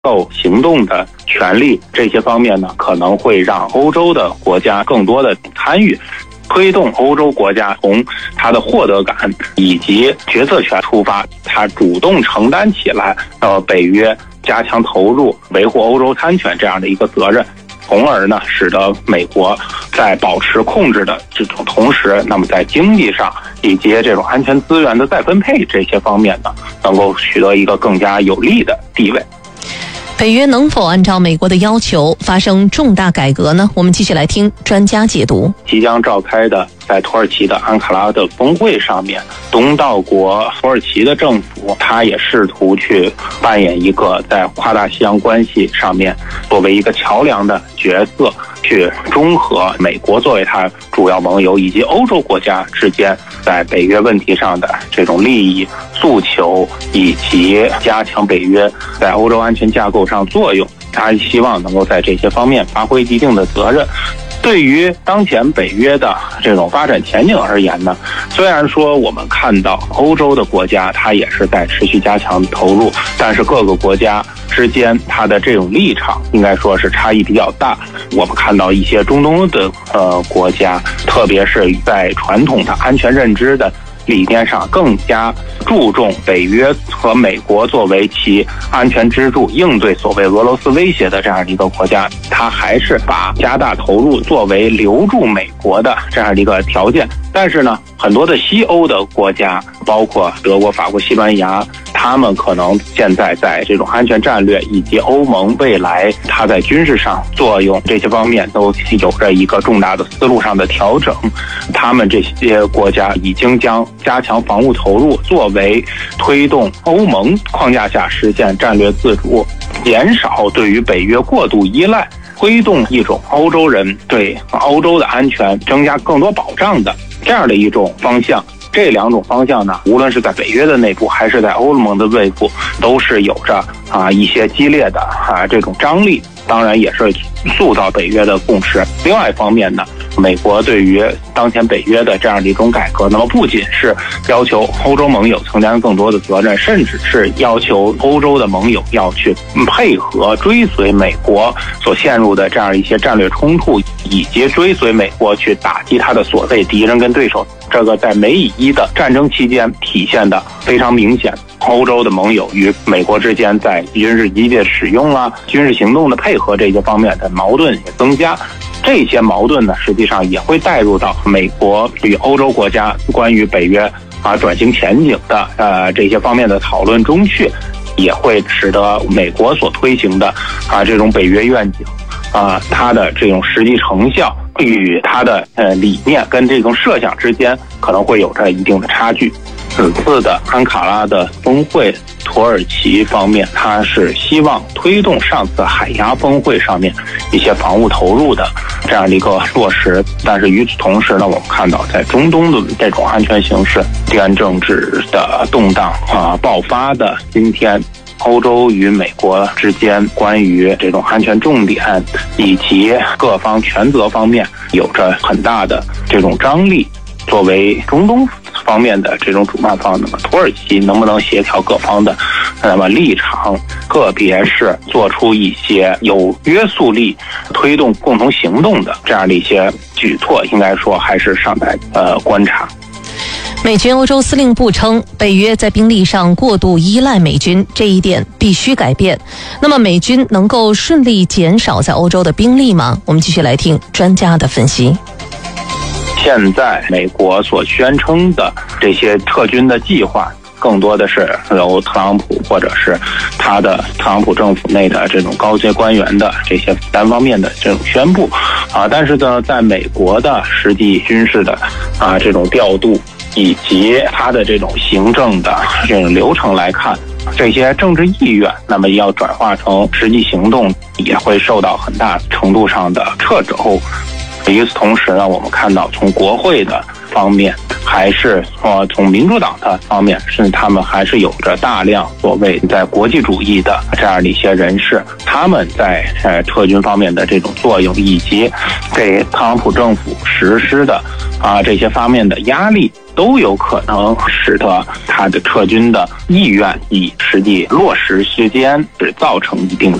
构行动的权利，这些方面呢，可能会让欧洲的国家更多的参与，推动欧洲国家从它的获得感以及决策权出发，它主动承担起来北约加强投入维护欧洲安全这样的一个责任，从而呢使得美国在保持控制的这种同时，那么在经济上以及这种安全资源的再分配这些方面呢，能够取得一个更加有利的地位。 北约能否按照美国的要求发生重大改革呢？我们继续来听专家解读。 即将召开的在土耳其的安卡拉的峰会上面，东道国土耳其的政府，他也试图去扮演一个在跨大西洋关系上面作为一个桥梁的角色，去中和美国作为他主要盟友以及欧洲国家之间在北约问题上的这种利益诉求，以及加强北约在欧洲安全架构上作用。他希望能够在这些方面发挥一定的责任。对于当前北约的这种发展前景而言呢，虽然说我们看到欧洲的国家它也是在持续加强投入，但是各个国家之间它的这种立场应该说是差异比较大。我们看到一些中东的国家，特别是在传统的安全认知的理念上更加注重北约和美国作为其安全支柱，应对所谓俄罗斯威胁的这样的一个国家，它还是把加大投入作为留住美国的这样的一个条件。但是呢，很多的西欧的国家，包括德国、法国、西班牙，他们可能现在在这种安全战略以及欧盟未来它在军事上作用这些方面都有着一个重大的思路上的调整。他们这些国家已经将加强防务投入作为推动欧盟框架下实现战略自主，减少对于北约过度依赖，推动一种欧洲人对欧洲的安全增加更多保障的这样的一种方向。这两种方向呢，无论是在北约的内部还是在欧盟的内部，都是有着一些激烈的这种张力，当然也是塑造北约的共识。另外一方面呢，美国对于当前北约的这样的一种改革，那么不仅是要求欧洲盟友承担更多的责任，甚至是要求欧洲的盟友要去配合追随美国所陷入的这样一些战略冲突，以及追随美国去打击他的所谓敌人跟对手。这个在美以伊的战争期间体现的非常明显，欧洲的盟友与美国之间在军事机械使用军事行动的配合这些方面的矛盾也增加。这些矛盾呢，实际上也会带入到美国与欧洲国家关于北约转型前景的这些方面的讨论中去，也会使得美国所推行的这种北约愿景它的这种实际成效与它的理念跟这种设想之间可能会有着一定的差距。此次的安卡拉的峰会，土耳其方面它是希望推动上次海牙峰会上面一些防务投入的这样的一个落实，但是与此同时呢，我们看到在中东的这种安全形势、地缘政治的动荡爆发的今天，欧洲与美国之间关于这种安全重点以及各方权责方面有着很大的这种张力。作为中东方面的这种主办方，那么土耳其能不能协调各方的立场，个别是做出一些有约束力、推动共同行动的这样的一些举措，应该说还是尚待观察。 美军欧洲司令部称，北约在兵力上过度依赖美军，这一点必须改变。那么美军能够顺利减少在欧洲的兵力吗？我们继续来听专家的分析。 现在美国所宣称的这些撤军的计划，更多的是由特朗普或者是他的特朗普政府内的这种高阶官员的这些单方面的这种宣布但是呢，在美国的实际军事的这种调度以及他的这种行政的这种流程来看，这些政治意愿那么要转化成实际行动，也会受到很大程度上的掣肘。与此同时呢，我们看到从国会的方面，还是从民主党的方面，甚至他们还是有着大量所谓在国际主义的这样的一些人士，他们在撤军方面的这种作用，以及给特朗普政府实施的这些方面的压力， 都有可能使得他的撤军的意愿与实际落实时间是造成一定